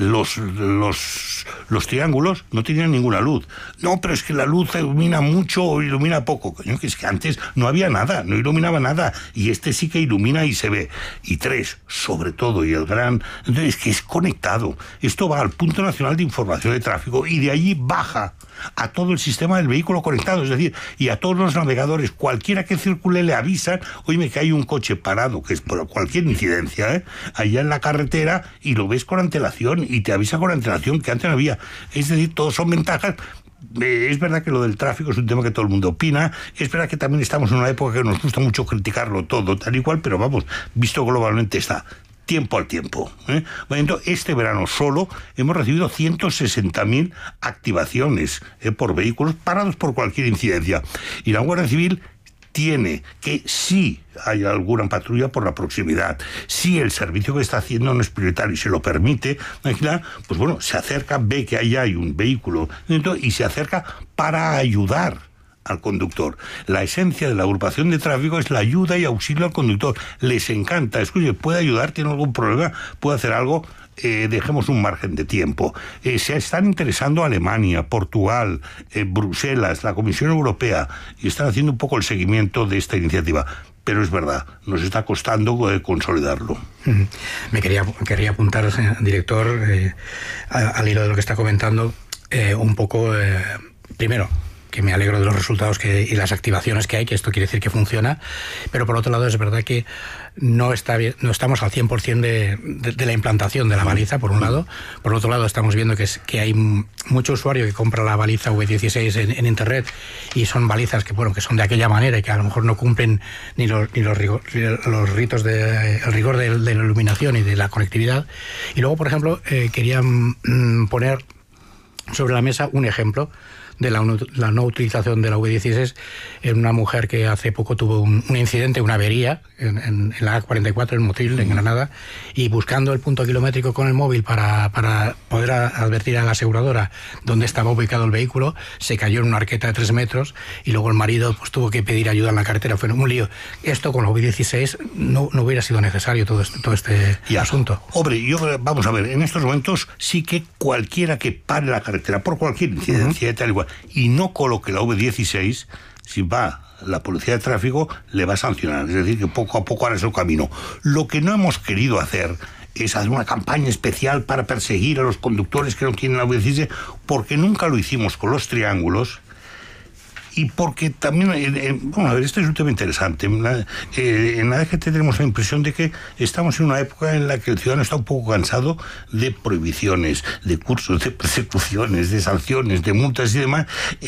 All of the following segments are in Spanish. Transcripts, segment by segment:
los triángulos no tenían ninguna luz. No, pero es que la luz ilumina mucho o ilumina poco. Coño, que es que antes no había nada, no iluminaba nada, y este sí que ilumina y se ve. Y 3, sobre todo, y el gran... Entonces, que es conectado. Esto va al Punto Nacional de Información de Tráfico y de allí baja a todo el sistema del vehículo conectado, es decir, y a todos los navegadores, cualquiera que circule le avisan, oye, que hay un coche parado, que es por cualquier incidencia, allá en la carretera, y lo ves con antelación, y te avisa con antelación, que antes no había. Es decir, todos son ventajas. Es verdad que lo del tráfico es un tema que todo el mundo opina, es verdad que también estamos en una época que nos gusta mucho criticarlo todo, tal y cual, pero vamos, visto globalmente está tiempo al tiempo. Bueno, este verano solo hemos recibido 160.000 activaciones por vehículos parados por cualquier incidencia. Y la Guardia Civil tiene que, si hay alguna patrulla por la proximidad, si el servicio que está haciendo no es prioritario y se lo permite, pues bueno, se acerca, ve que ahí hay un vehículo dentro y se acerca para ayudar al conductor. La esencia de la agrupación de tráfico es la ayuda y auxilio al conductor. Les encanta. Escuche, ¿puede ayudar? ¿Tiene algún problema? ¿Puede hacer algo? Dejemos un margen de tiempo. Se están interesando Alemania, Portugal, Bruselas, la Comisión Europea, y están haciendo un poco el seguimiento de esta iniciativa. Pero es verdad, nos está costando consolidarlo. Me quería apuntar, director, al hilo de lo que está comentando, un poco, primero, que me alegro de los resultados y las activaciones que hay, que esto quiere decir que funciona, pero por otro lado es verdad que no estamos al 100% de la implantación de la baliza, por un lado. Por otro lado, estamos viendo que hay mucho usuario que compra la baliza V16 en Internet, y son balizas que son de aquella manera y que a lo mejor no cumplen ni los ritos el rigor de la iluminación y de la conectividad. Y luego, por ejemplo, quería poner sobre la mesa un ejemplo de la no utilización de la V16 en una mujer que hace poco tuvo un incidente, una avería en la A44 en Motril, en Granada, y buscando el punto kilométrico con el móvil para poder advertir a la aseguradora dónde estaba ubicado el vehículo, se cayó en una arqueta de 3 metros y luego el marido tuvo que pedir ayuda en la carretera. Fue un lío. Esto con la V16 no hubiera sido necesario todo este asunto. Hombre, vamos a ver, en estos momentos sí que cualquiera que pare la carretera por cualquier incidencia, tal igual, y no coloque la V16, si va la policía de tráfico, le va a sancionar. Es decir, que poco a poco hará su camino. Lo que no hemos querido hacer es hacer una campaña especial para perseguir a los conductores que no tienen la V16, porque nunca lo hicimos con los triángulos. Y porque también, esto es un tema interesante. En la DGT tenemos la impresión de que estamos en una época en la que el ciudadano está un poco cansado de prohibiciones, de cursos, de persecuciones, de sanciones, de multas y demás.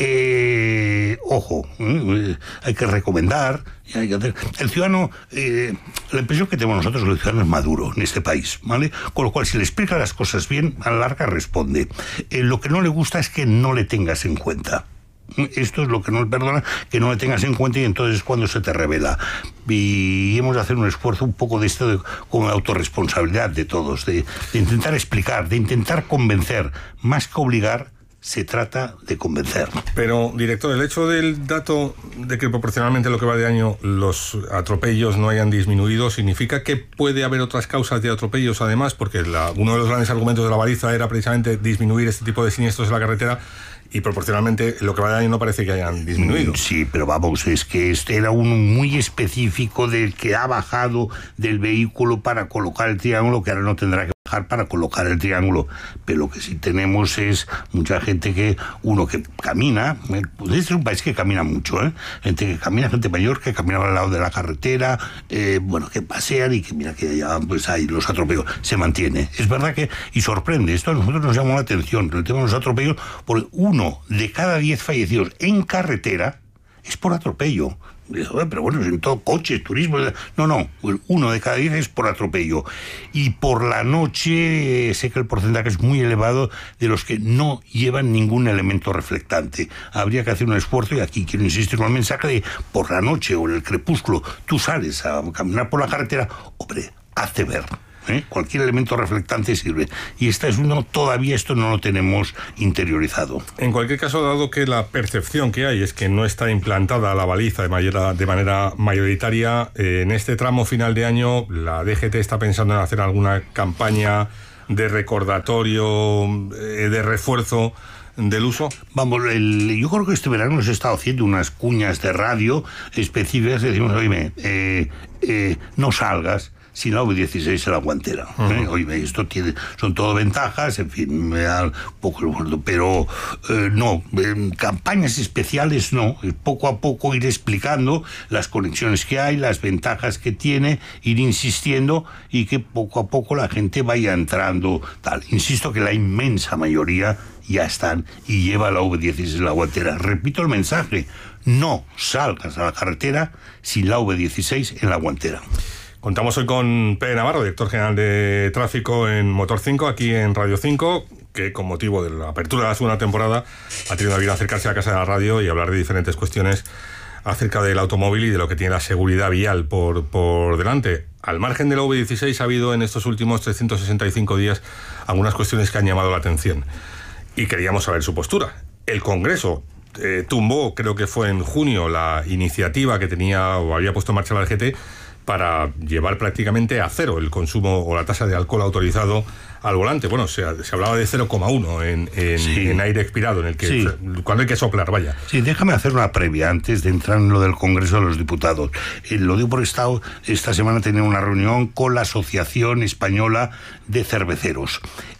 Hay que recomendar. Hay que hacer. El ciudadano, la impresión que tenemos nosotros es que el ciudadano es maduro en este país, ¿vale? Con lo cual, si le explica las cosas bien, a la larga responde. Lo que no le gusta es que no le tengas en cuenta. Esto es lo que no le perdona, que no le tengas en cuenta, y entonces es cuando se te revela. Y hemos de hacer un esfuerzo un poco de esto con autorresponsabilidad de todos, de intentar explicar, de intentar convencer, más que obligar. Se trata de convencer. Pero, director, el hecho del dato de que proporcionalmente lo que va de año los atropellos no hayan disminuido, ¿significa que puede haber otras causas de atropellos además? Porque uno de los grandes argumentos de la baliza era precisamente disminuir este tipo de siniestros en la carretera, y proporcionalmente lo que va de año no parece que hayan disminuido. Sí, pero vamos, es que este era uno muy específico del que ha bajado del vehículo para colocar el triángulo, que ahora no tendrá que bajar para colocar el triángulo. Pero lo que sí tenemos es mucha gente que camina. Este es un país que camina mucho, gente que camina, gente mayor que camina al lado de la carretera, que pasean, y que mira que ya pues hay los atropellos. Se mantiene. Es verdad que, y sorprende, esto a nosotros nos llamó la atención, el tema de los atropellos, porque 1 de cada 10 fallecidos en carretera es por atropello. Pero bueno, en todo, coches, turismo. No, 1 de cada 10 es por atropello. Y por la noche sé que el porcentaje es muy elevado de los que no llevan ningún elemento reflectante. Habría que hacer un esfuerzo, y aquí quiero insistir con el mensaje de por la noche o en el crepúsculo tú sales a caminar por la carretera, hombre, hazte ver. Cualquier elemento reflectante sirve. Y todavía esto no lo tenemos interiorizado. En cualquier caso, dado que la percepción que hay es que no está implantada la baliza de manera mayoritaria, en este tramo final de año, la DGT está pensando en hacer alguna campaña de recordatorio, de refuerzo del uso? Vamos, yo creo que este verano hemos estado haciendo unas cuñas de radio específicas y decimos, oye, no salgas sin la V16 en la guantera. Oye, esto son todo ventajas, en fin, me da un poco el gordo, pero no, campañas especiales no, poco a poco ir explicando las conexiones que hay, las ventajas que tiene, ir insistiendo y que poco a poco la gente vaya entrando, tal. Insisto que la inmensa mayoría ya están y lleva la V16 en la guantera. Repito el mensaje, no salgas a la carretera sin la V16 en la guantera. Contamos hoy con Pere Navarro, director general de tráfico en Motor 5, aquí en Radio 5, que con motivo de la apertura de la segunda temporada ha tenido la vida acercarse a la casa de la radio y hablar de diferentes cuestiones acerca del automóvil y de lo que tiene la seguridad vial por delante. Al margen de la V16 ha habido en estos últimos 365 días algunas cuestiones que han llamado la atención y queríamos saber su postura. El Congreso tumbó, creo que fue en junio, la iniciativa que tenía o había puesto en marcha la DGT para llevar prácticamente a cero el consumo o la tasa de alcohol autorizado al volante. Bueno, se hablaba de 0,1 en aire expirado, en el que cuando hay que soplar, vaya. Sí, déjame hacer una previa antes de entrar en lo del Congreso de los Diputados. Lo digo porque esta semana tenía una reunión con la Asociación Española de Cerveceros.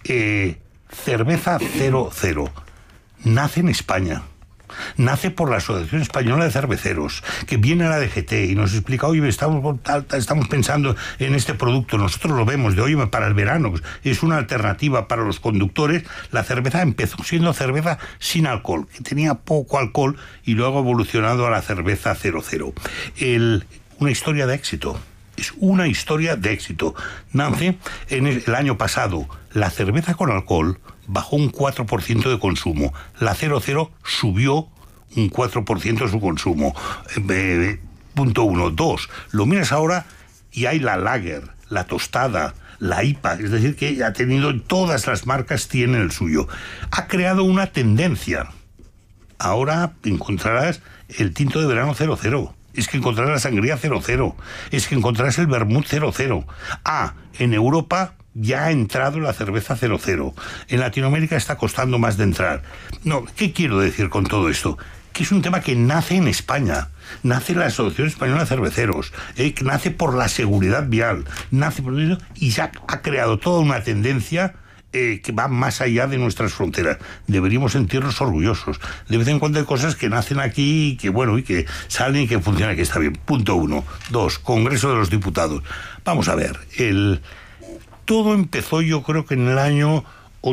Cerveza 00 nace en España. Nace por la Asociación Española de Cerveceros, que viene a la DGT y nos explica, oye, estamos pensando en este producto, nosotros lo vemos, de oye, para el verano, es una alternativa para los conductores. La cerveza empezó siendo cerveza sin alcohol, que tenía poco alcohol, y luego ha evolucionado a la cerveza 00. Una historia de éxito. Es una historia de éxito. Nace en el año pasado. La cerveza con alcohol bajó un 4% de consumo. La 00 subió un 4% su consumo. Punto 1. 2. Lo miras ahora y hay la lager, la tostada, la IPA. Es decir, que ha tenido, todas las marcas tienen el suyo. Ha creado una tendencia. Ahora encontrarás el tinto de verano 00. Es que encontrarás la sangría 00. Es que encontrarás el vermut 00. En Europa ya ha entrado la cerveza 00. En Latinoamérica está costando más de entrar. No, ¿qué quiero decir con todo esto? Que es un tema que nace en España. Nace en la Asociación Española de Cerveceros. Nace por la seguridad vial. Nace por eso y ya ha creado toda una tendencia que va más allá de nuestras fronteras. Deberíamos sentirnos orgullosos. De vez en cuando hay cosas que nacen aquí y que, bueno, y que salen y que funcionan, que está bien. Punto 1. 2. Congreso de los Diputados. Vamos a ver. Todo empezó, yo creo que en el año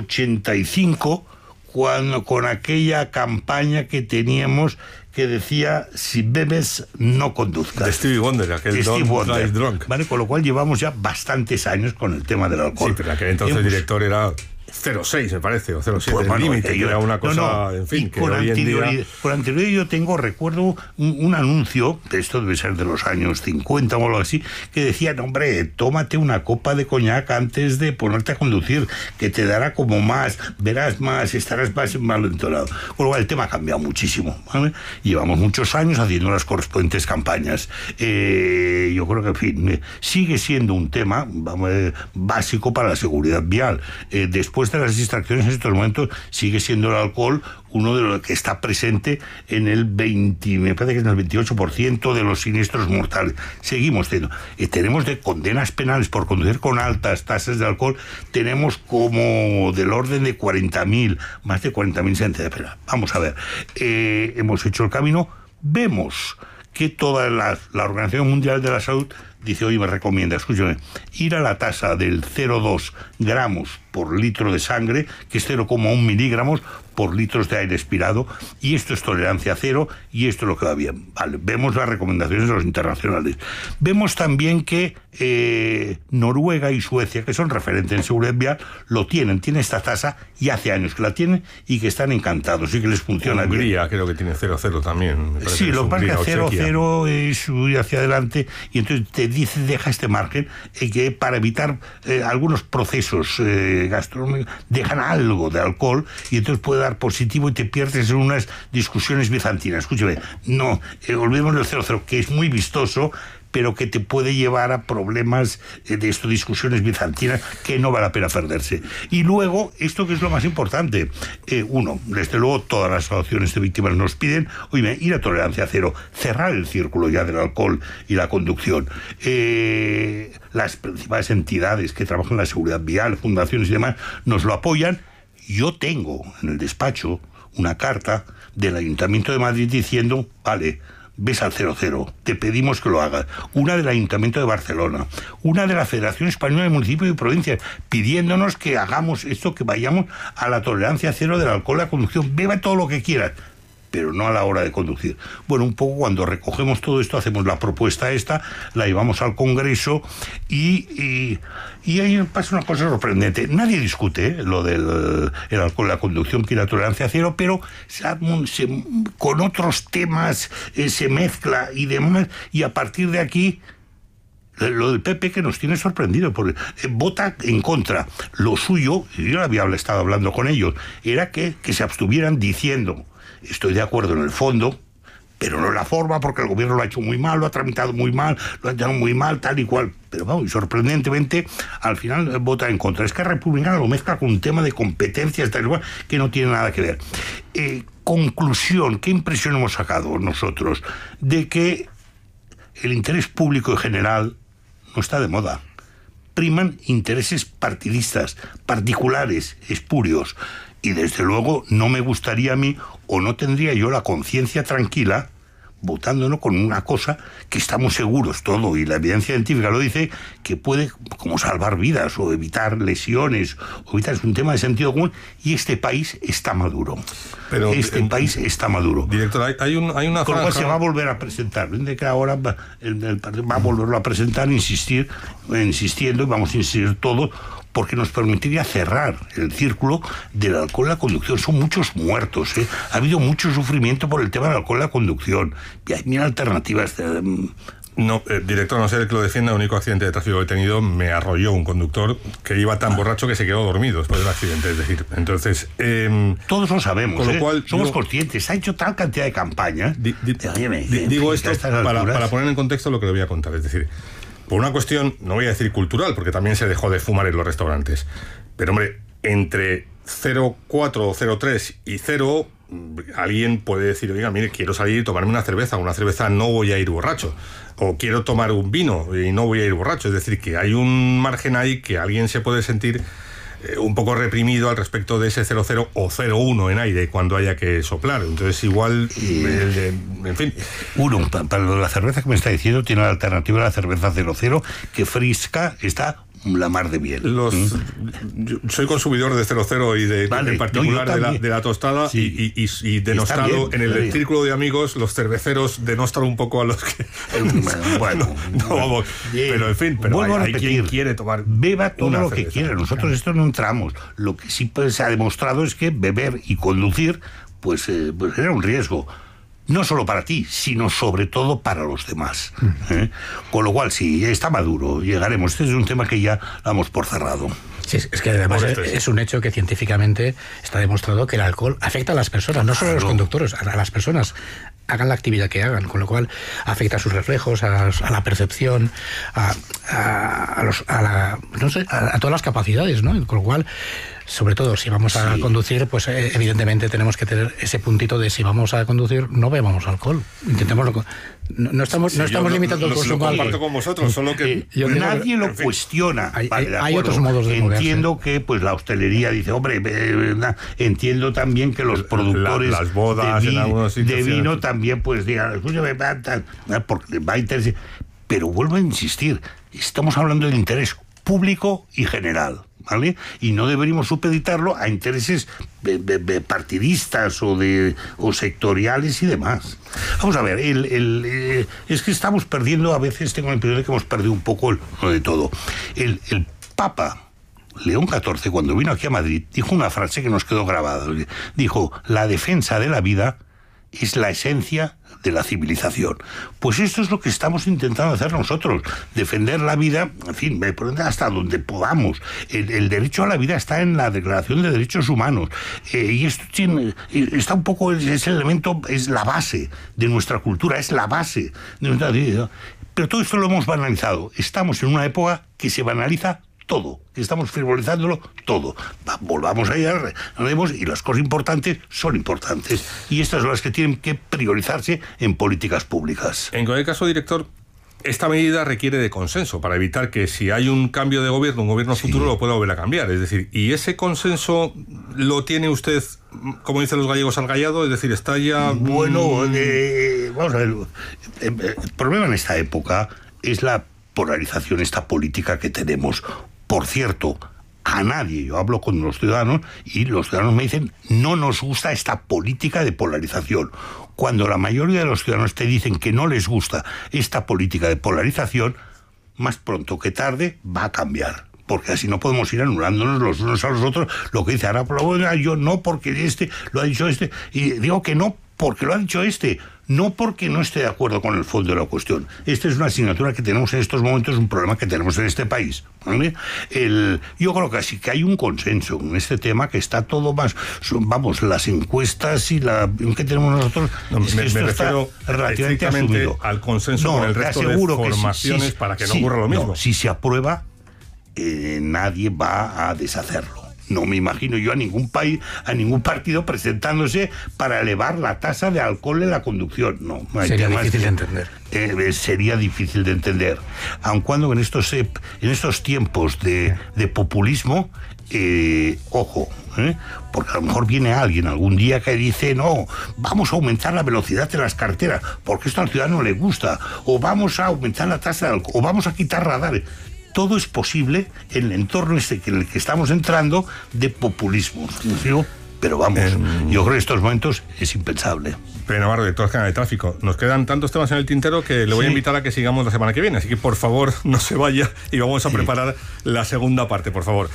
85, con aquella campaña que teníamos que decía, si bebes, no conduzcas. De Stevie Wonder, aquel Don't Drive Drunk. ¿Vale? Con lo cual llevamos ya bastantes años con el tema del alcohol. Sí, pero aquel entonces el director era 0,6, me parece, o 0,7, pues, el límite, que era una cosa, en fin, que hoy en día... Por anterioridad yo recuerdo un anuncio, esto debe ser de los años 50 o algo así, que decía, no, hombre, tómate una copa de coñac antes de ponerte a conducir, que te dará como más, verás más, estarás más envalentonado. Con lo cual el tema ha cambiado muchísimo, ¿vale? Llevamos muchos años haciendo las correspondientes campañas. Yo creo que, en fin, sigue siendo un tema básico para la seguridad vial. Después de las distracciones en estos momentos sigue siendo el alcohol uno de los que está presente en el 20, me parece que es en el 28% de los siniestros mortales. Seguimos teniendo. Tenemos de condenas penales por conducir con altas tasas de alcohol, tenemos como del orden de 40.000, más de 40.000 sentencias de pena. Vamos a ver, hemos hecho el camino, vemos que toda la Organización Mundial de la Salud dice, oye, me recomienda, escúchame, ir a la tasa del 0,2 gramos por litro de sangre, que es 0,1 miligramos por litros de aire expirado, y esto es tolerancia cero, y esto es lo que va bien. Vale, vemos las recomendaciones de los internacionales. Vemos también que Noruega y Suecia, que son referentes en seguridad vial, tienen esta tasa, y hace años que la tienen, y que están encantados, y que les funciona bien. Hungría creo que tiene 0,0 también. Sí, lo que pasa es que 0,0 es subir hacia adelante, y entonces te dice, deja este margen, que para evitar algunos procesos gastronómicos, dejan algo de alcohol, y entonces puede dar positivo y te pierdes en unas discusiones bizantinas. Escúchame, no, olvidemos del 0,0, que es muy vistoso, pero que te puede llevar a problemas de estas discusiones bizantinas que no vale la pena perderse. Y luego, esto que es lo más importante, uno, desde luego todas las asociaciones de víctimas nos piden, oye, ir a tolerancia cero, cerrar el círculo ya del alcohol y la conducción. Las principales entidades que trabajan en la seguridad vial, fundaciones y demás, nos lo apoyan. Yo tengo en el despacho una carta del Ayuntamiento de Madrid diciendo, vale, ves al 00, te pedimos que lo hagas. Una del Ayuntamiento de Barcelona, una de la Federación Española de Municipios y Provincias, pidiéndonos que hagamos esto, que vayamos a la tolerancia cero del alcohol a la conducción. Beba todo lo que quieras, pero no a la hora de conducir. Bueno, un poco cuando recogemos todo esto, hacemos la propuesta esta, la llevamos al Congreso y ahí pasa una cosa sorprendente. Nadie discute lo del el alcohol, la conducción, que la tolerancia cero, pero con otros temas se mezcla y demás, y a partir de aquí lo del PP, que nos tiene sorprendido, porque vota en contra. Lo suyo, yo había estado hablando con ellos, era que se abstuvieran diciendo: estoy de acuerdo en el fondo, pero no en la forma, porque el gobierno lo ha hecho muy mal, lo ha tramitado muy mal, lo ha hecho muy mal, tal y cual. Pero vamos, sorprendentemente, al final vota en contra. Es que Republicana lo mezcla con un tema de competencias, tal y cual, que no tiene nada que ver. Conclusión, ¿qué impresión hemos sacado nosotros? De que el interés público en general no está de moda. Priman intereses partidistas, particulares, espurios. Y desde luego no me gustaría a mí, o no tendría yo la conciencia tranquila, votándonos con una cosa que estamos seguros todo, y la evidencia científica lo dice, que puede como salvar vidas o evitar lesiones, o evitar, es un tema de sentido común, y este país está maduro. Pero país está maduro. Director, hay una franja... Con lo cual se va a volver a presentar, de que ahora va a volverlo a presentar, insistiendo, y vamos a insistir todos, porque nos permitiría cerrar el círculo del alcohol y la conducción. Son muchos muertos, ¿eh? Ha habido mucho sufrimiento por el tema del alcohol y la conducción. Y hay mil alternativas. No, director, no sé que lo defienda. El único accidente de tráfico que he tenido, me arrolló un conductor que iba tan borracho que se quedó dormido después del accidente. Es decir, entonces... todos lo sabemos, con lo cual, somos conscientes. Se ha hecho tal cantidad de campañas. Digo esto para poner en contexto lo que le voy a contar. Es decir, por una cuestión, no voy a decir cultural, porque también se dejó de fumar en los restaurantes. Pero, hombre, entre 0,4 o 0,3 y 0, alguien puede decir, oiga, mire, quiero salir y tomarme una cerveza no voy a ir borracho. O quiero tomar un vino y no voy a ir borracho. Es decir, que hay un margen ahí que alguien se puede sentir un poco reprimido al respecto de ese 0,0 o 0,1 en aire cuando haya que soplar. Entonces igual, en fin. Uno, para la cerveza que me está diciendo, tiene la alternativa a la cerveza 0,0, que fresca está la mar de bien. Yo soy consumidor de 0,0 y en particular de la tostada, sí. y denostado bien, en el círculo de amigos, los cerveceros denostan un poco a los que... bueno, no vamos, pero en fin, pero hay quien quiere tomar... Beba todo lo que quiera, nosotros esto no entramos. Lo que sí se ha demostrado es que beber y conducir pues era un riesgo. No solo para ti, sino sobre todo para los demás. Con lo cual, sí, está maduro, llegaremos. Este es un tema que ya damos por cerrado. Sí, es que además es un hecho que científicamente está demostrado que el alcohol afecta a las personas, no solo a los conductores, a las personas. Hagan la actividad que hagan, con lo cual afecta a sus reflejos, a la percepción, a todas las capacidades, ¿no? Con lo cual, sobre todo si vamos a conducir, pues evidentemente tenemos que tener ese puntito de si vamos a conducir, no bebamos alcohol. Intentémoslo. No estamos limitando el consumo. Lo comparto con vosotros, solo que nadie lo cuestiona. Hay otros modos de moverse. Entiendo que pues la hostelería dice, hombre, entiendo también que los productores las bodas de vino también pues digan, escúchame, porque va a interesar. Pero vuelvo a insistir, estamos hablando del interés público y general, ¿vale? Y no deberíamos supeditarlo a intereses partidistas o sectoriales y demás. Vamos a ver, es que estamos perdiendo, a veces tengo la impresión de que hemos perdido un poco lo de todo. El Papa León XIV, cuando vino aquí a Madrid, dijo una frase que nos quedó grabada. Dijo, la defensa de la vida es la esencia de la civilización. Pues esto es lo que estamos intentando hacer nosotros, defender la vida, en fin, hasta donde podamos. El derecho a la vida está en la Declaración de Derechos Humanos, y esto está un poco, ese elemento es la base de nuestra cultura, es la base de nuestra vida. Pero todo esto lo hemos banalizado. Estamos en una época que se banaliza todo, que estamos frivolizándolo todo. Volvamos allá, y las cosas importantes son importantes. Y estas son las que tienen que priorizarse en políticas públicas. En cualquier caso, director, esta medida requiere de consenso para evitar que si hay un cambio de gobierno, un gobierno futuro, lo pueda volver a cambiar. Es decir, ¿y ese consenso lo tiene usted, como dicen los gallegos, al gallado? Es decir, está ya... Bueno, vamos a ver, el problema en esta época es la polarización, esta política que tenemos. Por cierto, a nadie, yo hablo con los ciudadanos y los ciudadanos me dicen, no nos gusta esta política de polarización. Cuando la mayoría de los ciudadanos te dicen que no les gusta esta política de polarización, más pronto que tarde va a cambiar. Porque así no podemos ir anulándonos los unos a los otros. Lo que dice ahora, yo no, porque este lo ha dicho este. Y digo que no, porque lo ha dicho este. No porque no esté de acuerdo con el fondo de la cuestión. Esta es una asignatura que tenemos en estos momentos, un problema que tenemos en este país, ¿vale? Yo creo que así que hay un consenso en este tema, que está todo más... Vamos, las encuestas y la que tenemos nosotros... No, me refiero relativamente asumido. Al consenso con el resto de formaciones para que no ocurra lo mismo. Si se aprueba, nadie va a deshacerlo. No me imagino yo a ningún país, a ningún partido presentándose para elevar la tasa de alcohol en la conducción. No, sería difícil de entender. Sería difícil de entender. Aun cuando en estos tiempos de populismo, ojo, porque a lo mejor viene alguien algún día que dice, no, vamos a aumentar la velocidad de las carreteras, porque esto al ciudadano le gusta, o vamos a aumentar la tasa de alcohol, o vamos a quitar radares. Todo es posible en el entorno en el que estamos entrando de populismo. Pero vamos, yo creo que en estos momentos es impensable. Pedro Navarro, director general de Tráfico. Nos quedan tantos temas en el tintero que le voy a invitar a que sigamos la semana que viene. Así que, por favor, no se vaya y vamos a preparar la segunda parte, por favor.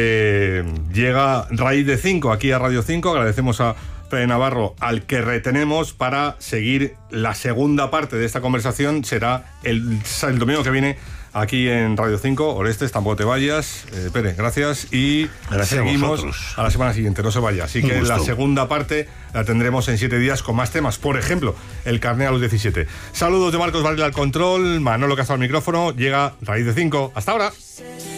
Llega Raíz de 5 aquí a Radio 5. Agradecemos a Pedro Navarro, al que retenemos para seguir la segunda parte de esta conversación. Será el domingo que viene aquí en Radio 5. Orestes, tampoco te vayas. Pere, gracias. Y gracias, seguimos a la semana siguiente, no se vaya. Así que la segunda parte la tendremos en 7 días con más temas. Por ejemplo, el carné a los 17. Saludos de Marcos Varela al control, Manolo Castro al micrófono. Llega Raíz de 5. Hasta ahora.